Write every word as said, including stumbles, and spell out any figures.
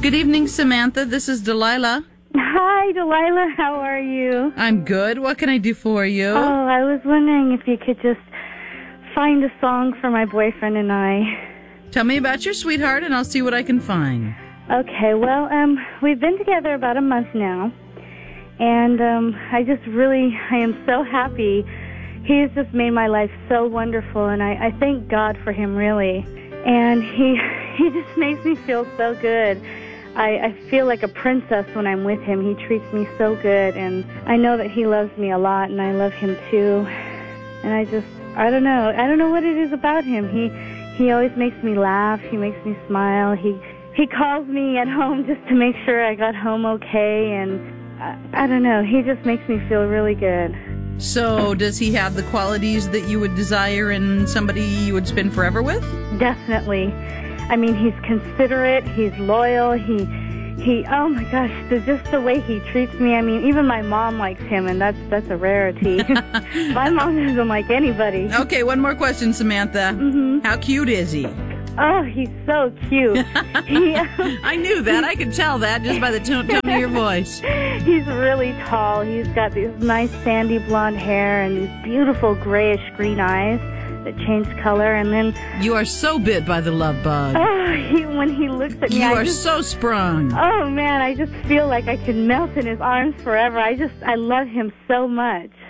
Good evening, Samantha. This is Delilah. Hi, Delilah. How are you? I'm good. What can I do for you? Oh, I was wondering if you could just find a song for my boyfriend and I. Tell me about your sweetheart, and I'll see what I can find. Okay, well, um, we've been together about a month now, and um, I just really, I am so happy. He has just made my life so wonderful, and I, I thank God for him, really. And he, he just makes me feel so good. I, I feel like a princess when I'm with him. He treats me so good, and I know that he loves me a lot, and I love him too. And I just, I don't know, I don't know what it is about him. He, he always makes me laugh. He makes me smile. He, he calls me at home just to make sure I got home okay, and I, I don't know. He just makes me feel really good. So, does he have the qualities that you would desire in somebody you would spend forever with? Definitely. I mean, he's considerate, he's loyal, he, he, oh my gosh, the, just the way he treats me. I mean, even my mom likes him, and that's that's a rarity. My mom doesn't like anybody. Okay, one more question, Samantha. Mm-hmm. How cute is he? Oh, he's so cute. he, I knew that. I could tell that just by the tone, tone of your voice. He's really tall. He's got these nice sandy blonde hair and these beautiful grayish green eyes that change color, and then you are so bit by the love bug. Oh, he, when he looks at me, you I are just, so sprung. Oh man, I just feel like I could melt in his arms forever. I just, I love him so much.